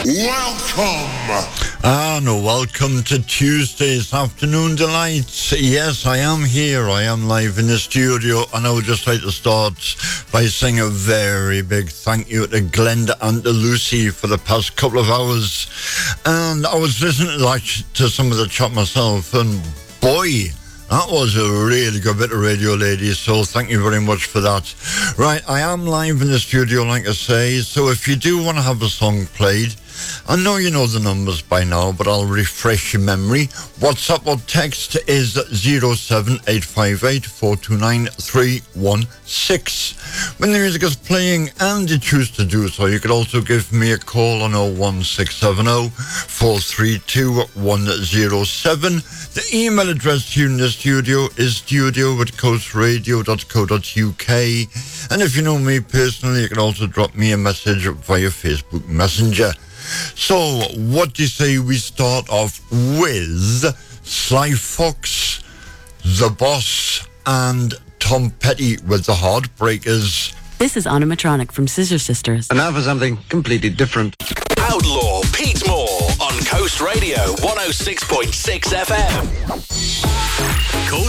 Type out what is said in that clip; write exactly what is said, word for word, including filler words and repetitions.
Welcome! And welcome to Tuesday's Afternoon Delights. Yes, I am here. I am live in the studio, and I would just like to start by saying a very big thank you to Glenda and to Lucy for the past couple of hours. And I was listening to, like, to some of the chat myself, and boy, that was a really good bit of radio, ladies, so thank you very much for that. Right, I am live in the studio, like I say, so if you do want to have a song played, I know you know the numbers by now, but I'll refresh your memory. WhatsApp or text is zero seven eight five eight, four two nine, three one six. When the music is playing and you choose to do so, you could also give me a call on oh one six seven oh, four three two, one oh seven. The email address here in the studio is studio at coastradio dot co dot uk. And if you know me personally, you can also drop me a message via Facebook Messenger. So, what do you say we start off with Sly Fox, The Boss, and Tom Petty with The Heartbreakers. This is Animatronic from Scissor Sisters. And now for something completely different. Outlaw Pete Moore on Coast Radio one oh six point six F M.